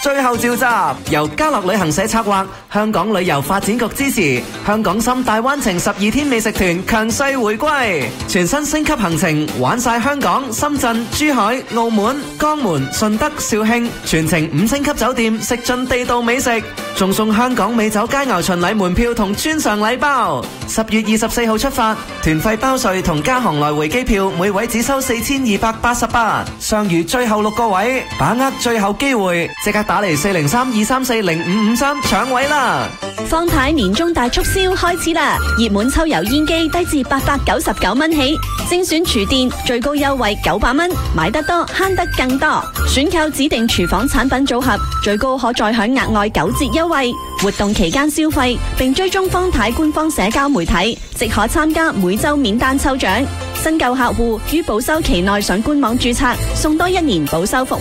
最後召集，由家樂旅行社策劃，香港旅遊發展局支持，香港深大灣情12天美食團強勢回歸，全新升級行程，玩晒香港、深圳、珠海、澳門、江門、順德、肇慶，全程5星級酒店，食盡地道美食，仲送香港美酒佳肴巡禮門票同專場禮包。10月24號出發，團費包稅同加航來回機票，每位只收4288，尚餘最後6個位，把握最後機會，即刻打嚟403-234-0553搶位啦！ 方太年終大促銷開始啦！熱門抽油煙機低至899蚊起，精選廚電最高優惠900蚊，買得多慳得更多。選購指定廚房產品組合，最高可再享額外9折優惠。活動期間消費並追蹤方太官方社交媒體，即可參加每周免單抽獎。新舊客戶於保修期內上官網註冊，送多1年保修服務。